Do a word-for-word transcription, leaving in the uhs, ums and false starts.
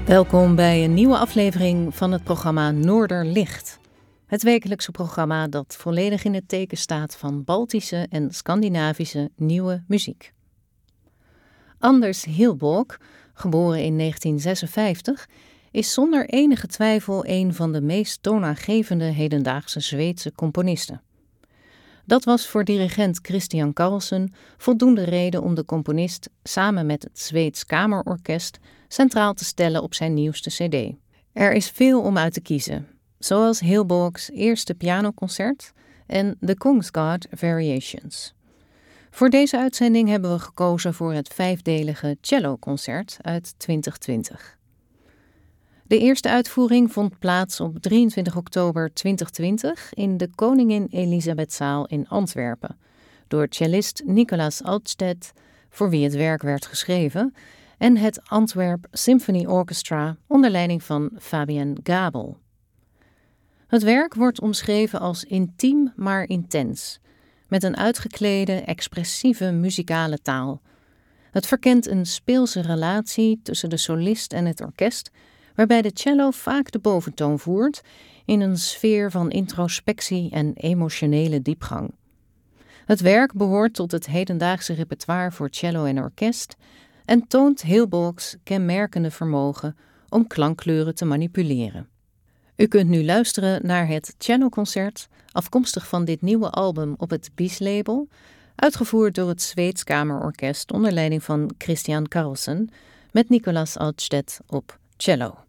Welkom bij een nieuwe aflevering van het programma Noorderlicht. Het wekelijkse programma dat volledig in het teken staat van Baltische en Scandinavische nieuwe muziek. Anders Hillborg, geboren in negentien zesenvijftig, is zonder enige twijfel een van de meest toonaangevende hedendaagse Zweedse componisten. Dat was voor dirigent Christian Carlsson voldoende reden om de componist samen met het Zweeds Kamerorkest centraal te stellen op zijn nieuwste cd. Er is veel om uit te kiezen, zoals Hillborgs eerste pianoconcert en de Kongsgård Variations. Voor deze uitzending hebben we gekozen voor het vijfdelige celloconcert uit twintig twintig. De eerste uitvoering vond plaats op drieëntwintig oktober tweeduizend twintig in de Koningin Elisabethzaal in Antwerpen door cellist Nicolas Altstedt, voor wie het werk werd geschreven, en het Antwerp Symphony Orchestra onder leiding van Fabian Gabel. Het werk wordt omschreven als intiem maar intens, met een uitgeklede, expressieve muzikale taal. Het verkent een speelse relatie tussen de solist en het orkest, waarbij de cello vaak de boventoon voert in een sfeer van introspectie en emotionele diepgang. Het werk behoort tot het hedendaagse repertoire voor cello en orkest en toont Hillborgs kenmerkende vermogen om klankkleuren te manipuleren. U kunt nu luisteren naar het celloconcert, afkomstig van dit nieuwe album op het Bis-label, uitgevoerd door het Zweeds Kamerorkest onder leiding van Christian Carlsson met Nicolas Altstedt op cello.